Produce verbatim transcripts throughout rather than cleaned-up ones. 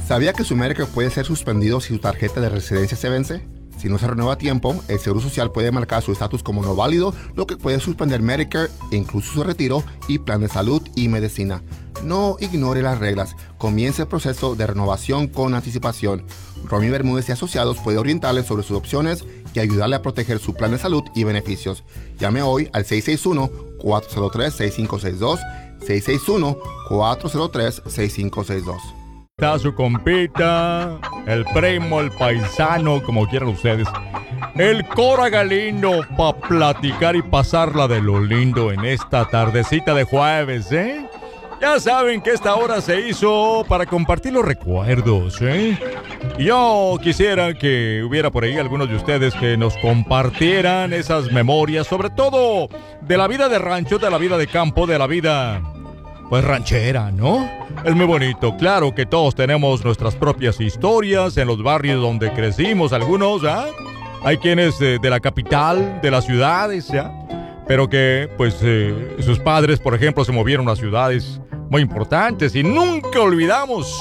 ¿Sabía que su Medicare puede ser suspendido si su tarjeta de residencia se vence? Si no se renueva a tiempo, el Seguro Social puede marcar su estatus como no válido, lo que puede suspender Medicare, incluso su retiro y plan de salud y medicina. No ignore las reglas. Comience el proceso de renovación con anticipación. Romy Bermúdez y Asociados puede orientarle sobre sus opciones y ayudarle a proteger su plan de salud y beneficios. Llame hoy al seis seis uno, cuatro cero tres, seis cinco seis dos, seis seis uno, cuatro cero tres, seis cinco seis dos. Está su compita, el primo, el paisano, como quieran ustedes. El Cora Galindo, pa' platicar y pasarla de lo lindo en esta tardecita de jueves, ¿eh? Ya saben que esta hora se hizo para compartir los recuerdos, ¿eh? Y yo quisiera que hubiera por ahí algunos de ustedes que nos compartieran esas memorias, sobre todo de la vida de rancho, de la vida de campo, de la vida, pues, ranchera, ¿no? Es muy bonito. Claro que todos tenemos nuestras propias historias en los barrios donde crecimos, algunos, ¿ah? Hay quienes de, de la capital, de las ciudades, ¿ya? Pero que, pues, eh, sus padres, por ejemplo, se movieron a ciudades muy importantes y nunca olvidamos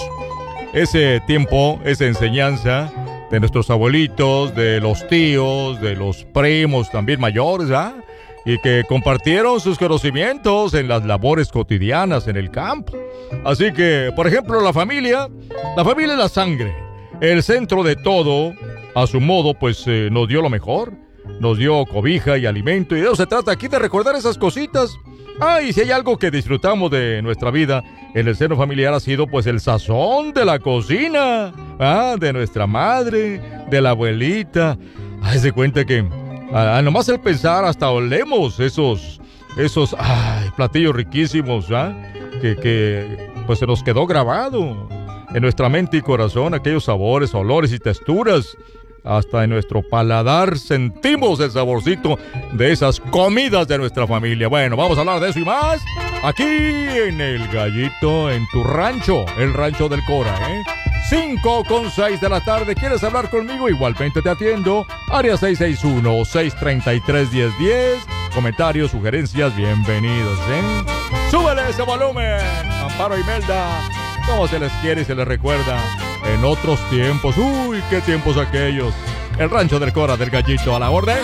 ese tiempo, esa enseñanza de nuestros abuelitos, de los tíos, de los primos también mayores, ¿ah? Y que compartieron sus conocimientos en las labores cotidianas en el campo. Así que, por ejemplo, la familia, la familia es la sangre, el centro de todo. A su modo, pues eh, nos dio lo mejor, nos dio cobija y alimento, y de eso se trata aquí, de recordar esas cositas. Ah, y si hay algo que disfrutamos de nuestra vida en el seno familiar ha sido pues el sazón de la cocina, ah, de nuestra madre, de la abuelita. Ay, se cuenta que ah, nomás el pensar hasta olemos esos, esos ay, platillos riquísimos, ah, que, que pues se nos quedó grabado en nuestra mente y corazón, aquellos sabores, olores y texturas. Hasta en nuestro paladar sentimos el saborcito de esas comidas de nuestra familia. Bueno, vamos a hablar de eso y más aquí en El Gallito, en tu rancho, el rancho del Cora, ¿eh? cinco con seis de la tarde. ¿Quieres hablar conmigo? Igualmente te atiendo. Área seis seis uno, seis tres tres, uno cero uno cero. Comentarios, sugerencias, bienvenidos, ¿eh? ¡Súbele ese volumen! Amparo Imelda, ¿cómo se les quiere y se les recuerda? En otros tiempos, uy, qué tiempos aquellos. El rancho del Cora del Gallito, a la orden.